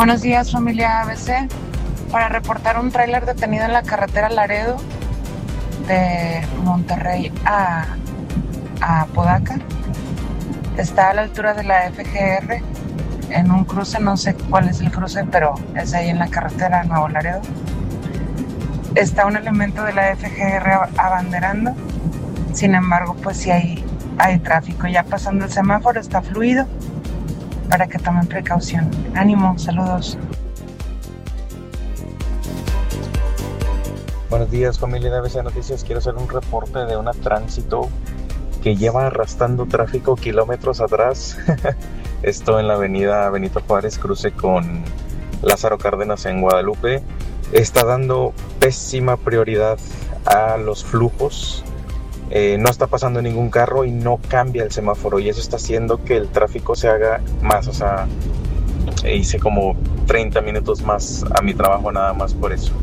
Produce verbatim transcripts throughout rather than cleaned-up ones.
Buenos días, familia A B C. Para reportar un tráiler detenido en la carretera Laredo de Monterrey a, a Apodaca. Está a la altura de la F G R en un cruce, no sé cuál es el cruce, pero es ahí en la carretera Nuevo Laredo. Está un elemento de la F G R abanderando, sin embargo, pues sí hay, hay tráfico. Ya pasando el semáforo está fluido, para que tomen precaución. Ánimo, saludos. Buenos días, familia de A B C Noticias. Quiero hacer un reporte de un tránsito que lleva arrastrando tráfico kilómetros atrás. Esto en la avenida Benito Juárez, cruce con Lázaro Cárdenas en Guadalupe. Está dando pésima prioridad a los flujos. Eh, no está pasando ningún carro y no cambia el semáforo, y eso está haciendo que el tráfico se haga más. O sea, hice como treinta minutos más a mi trabajo nada más por eso.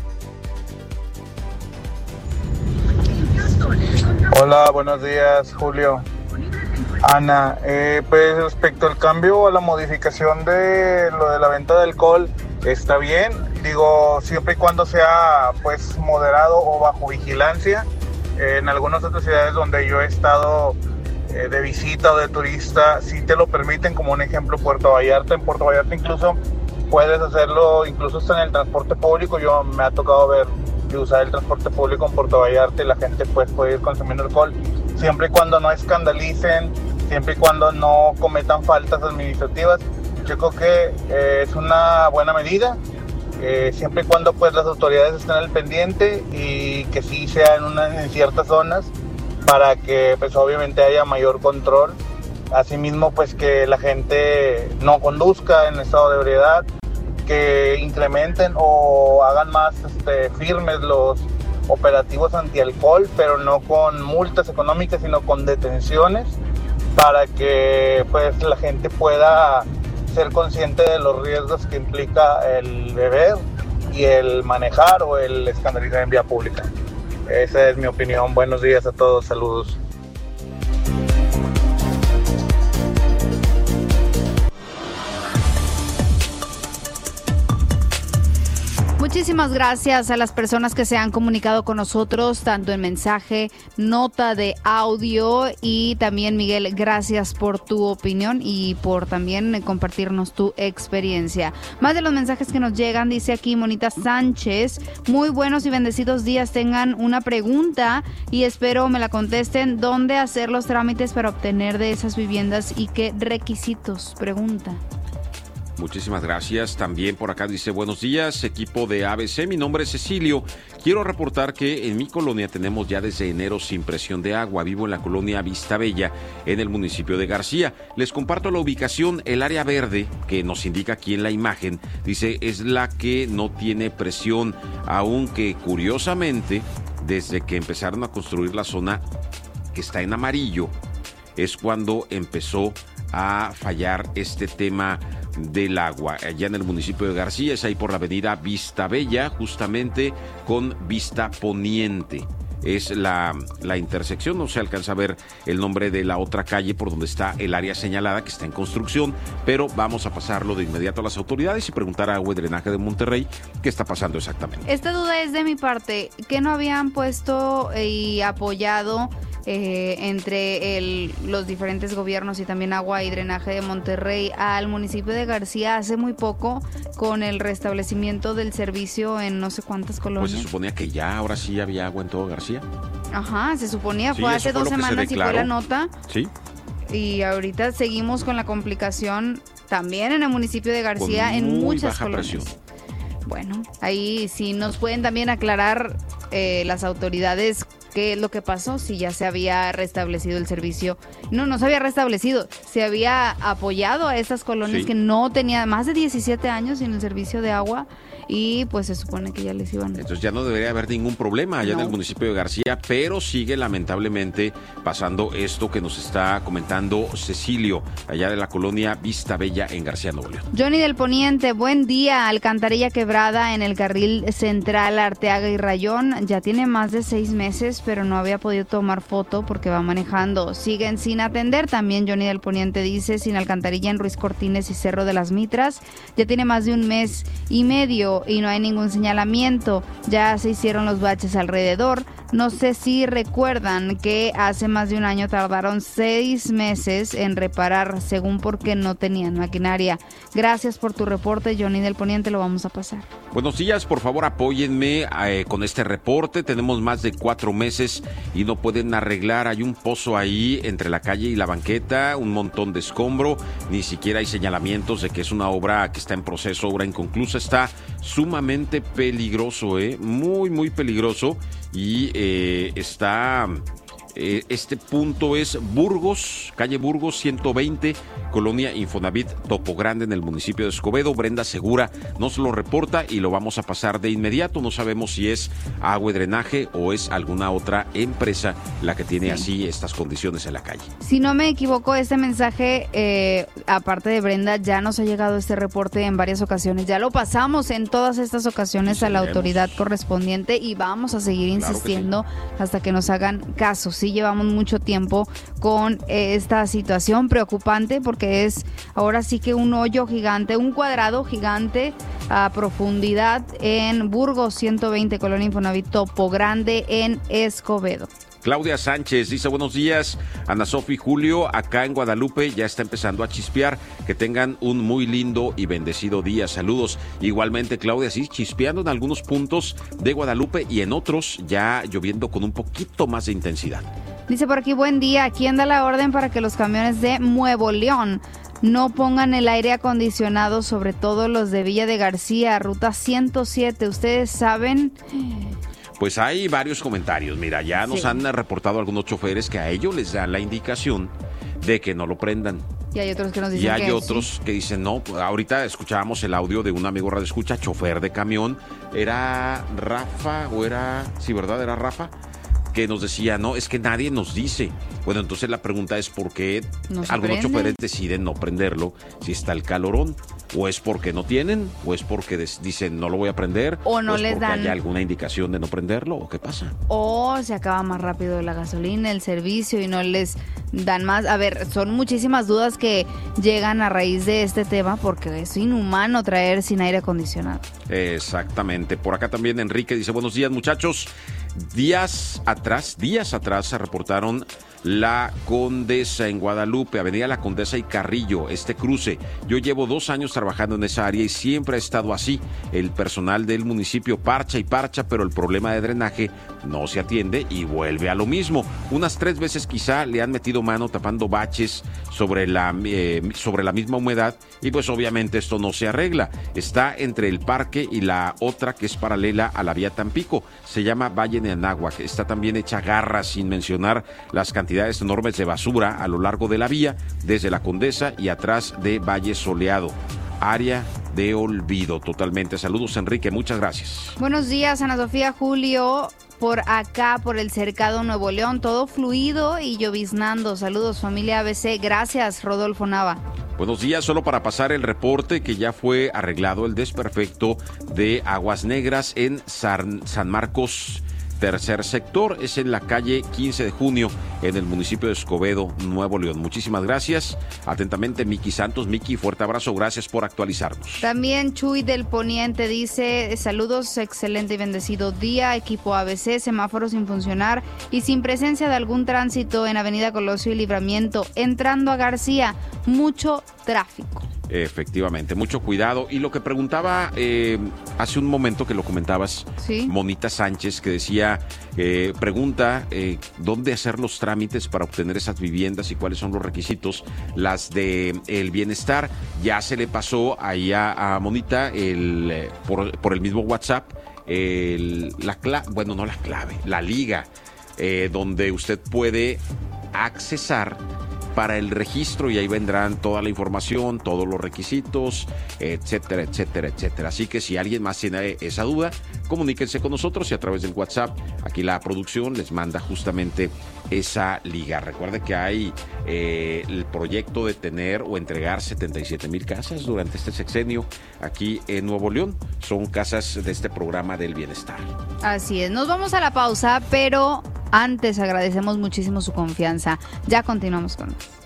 Hola, buenos días, Julio. Ana, eh, pues respecto al cambio o a la modificación de lo de la venta de alcohol, está bien, digo, siempre y cuando sea pues moderado o bajo vigilancia. Eh, en algunas otras ciudades donde yo he estado eh, de visita o de turista, sí te lo permiten, como un ejemplo Puerto Vallarta. En Puerto Vallarta incluso puedes hacerlo, incluso hasta en el transporte público. Yo me ha tocado ver y usar el transporte público en Puerto Vallarta y la gente pues puede ir consumiendo alcohol, siempre y cuando no escandalicen, siempre y cuando no cometan faltas administrativas. Yo creo que eh, es una buena medida. Eh, siempre y cuando pues las autoridades estén al pendiente y que sí sea en, una, en ciertas zonas, para que pues obviamente haya mayor control. Asimismo pues que la gente no conduzca en estado de ebriedad, que incrementen o hagan más este, firmes los operativos antialcohol, pero no con multas económicas sino con detenciones, para que pues la gente pueda ser consciente de los riesgos que implica el beber y el manejar o el escandalizar en vía pública. Esa es mi opinión. Buenos días a todos, saludos. Muchísimas gracias a las personas que se han comunicado con nosotros, tanto en mensaje, nota de audio, y también, Miguel, gracias por tu opinión y por también compartirnos tu experiencia. Más de los mensajes que nos llegan, dice aquí Monita Sánchez: muy buenos y bendecidos días, tengan una pregunta y espero me la contesten. ¿Dónde hacer los trámites para obtener de esas viviendas y qué requisitos? Pregunta. Muchísimas gracias. También por acá dice: buenos días, equipo de A B C, mi nombre es Cecilio. Quiero reportar que en mi colonia tenemos ya desde enero sin presión de agua. Vivo en la colonia Vista Bella, en el municipio de García. Les comparto la ubicación. El área verde que nos indica aquí en la imagen, dice, es la que no tiene presión, aunque curiosamente, desde que empezaron a construir la zona que está en amarillo, es cuando empezó a fallar este tema del agua. Allá en el municipio de García, es ahí por la avenida Vista Bella, justamente con Vista Poniente. Es la, la intersección, no se alcanza a ver el nombre de la otra calle por donde está el área señalada, que está en construcción, pero vamos a pasarlo de inmediato a las autoridades y preguntar a Agua y Drenaje de Monterrey qué está pasando exactamente. Esta duda es de mi parte, ¿qué no habían puesto y apoyado Eh, entre el, los diferentes gobiernos y también Agua y Drenaje de Monterrey al municipio de García hace muy poco con el restablecimiento del servicio en no sé cuántas colonias? Pues se suponía que ya, ahora sí había agua en todo García. Ajá, se suponía, sí, fue hace fue dos semanas y fue la nota. Sí. Y ahorita seguimos con la complicación también en el municipio de García, con en muy muchas baja colonias. Presión. Bueno, ahí sí nos pueden también aclarar eh, las autoridades qué es lo que pasó, si ya se había restablecido el servicio. No, no se había restablecido, se había apoyado a esas colonias sí. que no tenían más de diecisiete años sin el servicio de agua, y pues se supone que ya les iban. Entonces ya no debería haber ningún problema allá no. en el municipio de García, pero sigue lamentablemente pasando esto que nos está comentando Cecilio, allá de la colonia Vista Bella en García, Nuevo León. Johnny del Poniente, buen día. Alcantarilla quebrada en el carril central Arteaga y Rayón, ya tiene más de seis meses, pero no había podido tomar foto porque va manejando. Siguen sin atender. También Johnny del Poniente dice, sin alcantarilla en Ruiz Cortines y Cerro de las Mitras. Ya tiene más de un mes y medio y no hay ningún señalamiento. Ya se hicieron los baches alrededor. No sé si recuerdan que hace más de un año tardaron seis meses en reparar, según porque no tenían maquinaria. Gracias por tu reporte, Johnny del Poniente, lo vamos a pasar. Buenos días, por favor apóyenme eh, con este reporte. Tenemos más de cuatro meses y no pueden arreglar. Hay un pozo ahí entre la calle y la banqueta, un montón de escombro. Ni siquiera hay señalamientos de que es una obra que está en proceso, obra inconclusa. Está sumamente peligroso, ¿eh? Muy, muy peligroso. Y eh, está... Eh, este punto es Burgos, calle Burgos ciento veinte, Colonia Infonavit, Topo Grande, en el municipio de Escobedo. Brenda Segura nos lo reporta y lo vamos a pasar de inmediato. No sabemos si es agua y drenaje o es alguna otra empresa la que tiene sí. así estas condiciones en la calle. Si no me equivoco, este mensaje, eh, aparte de Brenda, ya nos ha llegado este reporte en varias ocasiones. Ya lo pasamos en todas estas ocasiones a la autoridad correspondiente y vamos a seguir insistiendo claro que sí. hasta que nos hagan caso. Sí, llevamos mucho tiempo con esta situación preocupante porque es ahora sí que un hoyo gigante, un cuadrado gigante a profundidad en Burgos ciento veinte, Colonia Infonavit, Topo Grande, en Escobedo. Claudia Sánchez dice, buenos días, Ana Sofi, Julio, acá en Guadalupe ya está empezando a chispear, que tengan un muy lindo y bendecido día, saludos. Igualmente, Claudia, sí, chispeando en algunos puntos de Guadalupe y en otros ya lloviendo con un poquito más de intensidad. Dice por aquí, buen día, aquí anda la orden para que los camiones de Nuevo León no pongan el aire acondicionado, sobre todo los de Villa de García, ruta ciento siete, ¿ustedes saben? Pues hay varios comentarios. Mira, ya nos sí. han reportado algunos choferes que a ellos les dan la indicación de que no lo prendan. Y hay otros que nos dicen Y hay que otros sí. que dicen no. Ahorita escuchábamos el audio de un amigo radioescucha, chofer de camión. Era Rafa o era... Sí, ¿verdad? Era Rafa. Que nos decía, no, es que nadie nos dice. Bueno, entonces la pregunta es por qué no algunos choferes deciden no prenderlo si está el calorón. O es porque no tienen, o es porque des- dicen no lo voy a prender, o no o es les porque dan hay alguna indicación de no prenderlo, o qué pasa. O se acaba más rápido la gasolina, el servicio y no les dan más. A ver, son muchísimas dudas que llegan a raíz de este tema porque es inhumano traer sin aire acondicionado. Exactamente. Por acá también Enrique dice, buenos días muchachos. Días atrás, días atrás se reportaron La Condesa en Guadalupe, Avenida La Condesa y Carrillo, este cruce. Yo llevo dos años trabajando en esa área y siempre ha estado así. El personal del municipio parcha y parcha, pero el problema de drenaje no se atiende y vuelve a lo mismo. Unas tres veces quizá le han metido mano tapando baches sobre la, eh, sobre la misma humedad y pues obviamente esto no se arregla. Está entre el parque y la otra que es paralela a la vía Tampico. Se llama Valle de Anáhuac. Está también hecha garra, sin mencionar las cantidades enormes de basura a lo largo de la vía, desde La Condesa y atrás de Valle Soleado. Área de olvido totalmente. Saludos, Enrique, muchas gracias. Buenos días, Ana Sofía, Julio. Por acá, por el Cercado Nuevo León, todo fluido y lloviznando. Saludos, familia A B C. Gracias, Rodolfo Nava. Buenos días, solo para pasar el reporte que ya fue arreglado el desperfecto de Aguas Negras en San, San Marcos, tercer sector. Es en la calle quince de junio, en el municipio de Escobedo, Nuevo León. Muchísimas gracias. Atentamente, Miki Santos. Miki, fuerte abrazo. Gracias por actualizarnos. También Chuy del Poniente dice, saludos, excelente y bendecido día. Equipo A B C, semáforos sin funcionar y sin presencia de algún tránsito en Avenida Colosio y Libramiento. Entrando a García, mucho tráfico. Efectivamente, mucho cuidado. Y lo que preguntaba eh, hace un momento que lo comentabas, ¿sí? Monita Sánchez, que decía, eh, pregunta eh, dónde hacer los trámites para obtener esas viviendas y cuáles son los requisitos. Las de el bienestar, ya se le pasó ahí a, a Monita el, eh, por, por el mismo WhatsApp, el, la clave, bueno, no la clave, la liga, eh, donde usted puede accesar para el registro y ahí vendrán toda la información, todos los requisitos, etcétera, etcétera, etcétera. Así que si alguien más tiene esa duda, comuníquense con nosotros y a través del WhatsApp, aquí la producción les manda justamente esa liga. Recuerde que hay eh, el proyecto de tener o entregar setenta y siete mil casas durante este sexenio aquí en Nuevo León. Son casas de este programa del bienestar. Así es, nos vamos a la pausa, pero antes. Agradecemos muchísimo su confianza. Ya continuamos con más.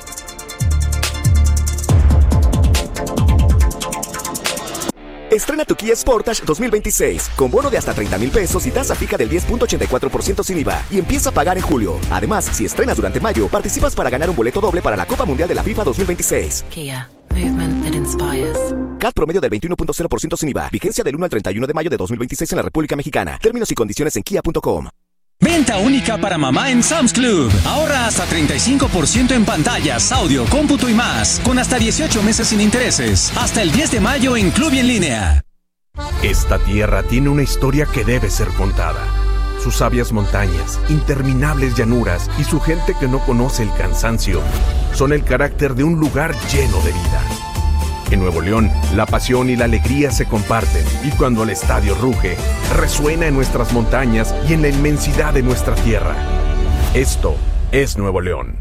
Estrena tu Kia Sportage dos mil veintiséis con bono de hasta treinta mil pesos y tasa fija del diez punto ochenta y cuatro por ciento sin I V A y empieza a pagar en julio. Además, si estrenas durante mayo, participas para ganar un boleto doble para la Copa Mundial de la FIFA dos mil veintiséis. Kia, movement that inspires. C A T promedio del veintiuno punto cero por ciento sin I V A. Vigencia del uno al treinta y uno de mayo de dos mil veintiséis en la República Mexicana. Términos y condiciones en kia punto com. Venta única para mamá en Sam's Club. Ahorra hasta treinta y cinco por ciento en pantallas, audio, cómputo y más. Con hasta dieciocho meses sin intereses. Hasta el diez de mayo en Club y en línea. Esta tierra tiene una historia que debe ser contada. Sus sabias montañas, interminables llanuras y su gente que no conoce el cansancio son el carácter de un lugar lleno de vida. En Nuevo León, la pasión y la alegría se comparten y cuando el estadio ruge, resuena en nuestras montañas y en la inmensidad de nuestra tierra. Esto es Nuevo León.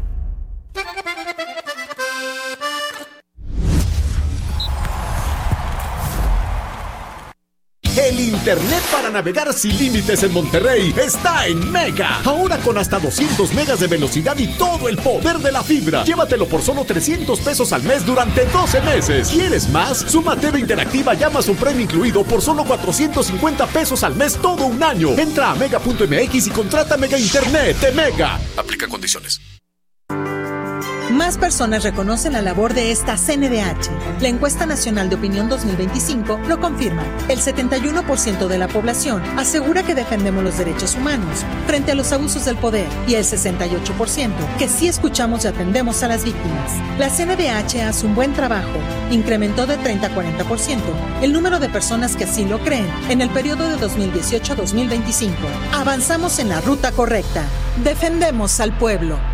El internet para navegar sin límites en Monterrey está en Mega. Ahora con hasta doscientos megas de velocidad y todo el poder de la fibra. Llévatelo por solo trescientos pesos al mes durante doce meses. ¿Quieres más? Suma T V Interactiva y Amazon Prime incluido por solo cuatrocientos cincuenta pesos al mes todo un año. Entra a mega punto m x y contrata Mega Internet de Mega. Aplica condiciones. Más personas reconocen la labor de esta C N D H. La encuesta nacional de opinión dos mil veinticinco lo confirma. El setenta y uno por ciento de la población asegura que defendemos los derechos humanos frente a los abusos del poder y el sesenta y ocho por ciento que sí escuchamos y atendemos a las víctimas. La C N D H hace un buen trabajo. Incrementó de treinta a cuarenta por ciento el número de personas que así lo creen en el periodo de dos mil dieciocho a dos mil veinticinco. Avanzamos en la ruta correcta. Defendemos al pueblo.